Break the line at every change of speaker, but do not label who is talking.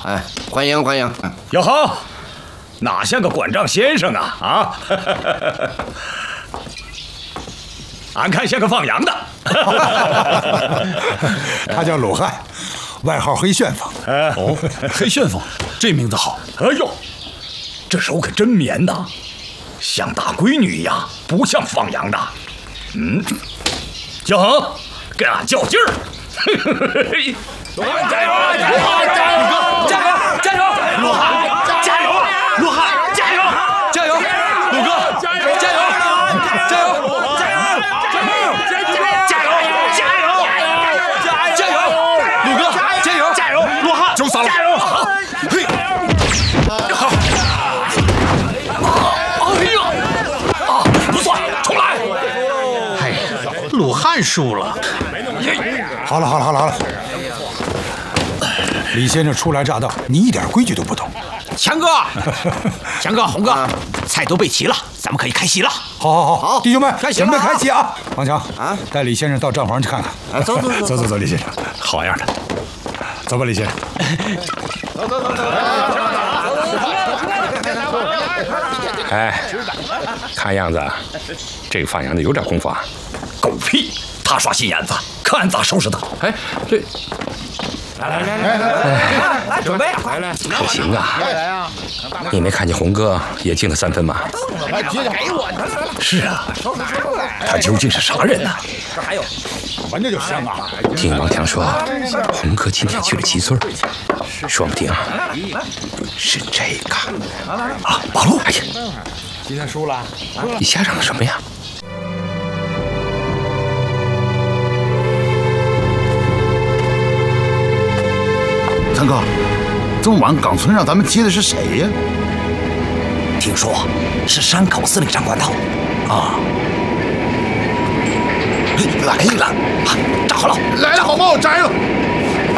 哎，欢迎欢迎。
哟呵，哪像个管账先生啊啊！俺看像个放羊的。
他叫鲁汉，外号黑旋风。
哦，黑旋风，这名字好。哎呦，这手可真绵呐，像大闺女一样，不像放羊的。小恒，跟俺较劲儿。加油！加油！加油！加油！加油！鲁汉，加油！鲁汉，加油！加油！鲁哥，加油！加油！加油！加油！加油！加油！加油！鲁哥，加油！加油！鲁汉，就散了！加油！嘿！哎呀！不算，重来！
哎，鲁汉输了。
好了，李先生初来乍到，你一点规矩都不懂。
强哥，强哥，红哥，菜都备齐了，咱们可以开席了。
好，弟兄们，
开席了，
准备开席啊！王强
啊，
带李先生到账房去看看。
走，
李先生，
好样的，
走吧，李先生。走。
哎，看样子这个放羊的有点功夫啊。
狗屁！他耍心眼子，看咋收拾他！
哎，这
来，准备，来，
不行啊！你没看见红哥也进了3分吗？
是啊，他究竟是啥人呢？
这还有，
闻着就香啊！
听王强说，红哥今天去了7村，说不定是这个
啊！马路！
哎呀，
今天输了，
你瞎嚷什么呀？
三哥，这么晚岗村让咱们接的是谁呀？
听说是山口司令长官头。
啊，
来了，站好了，
来了，好帽摘了。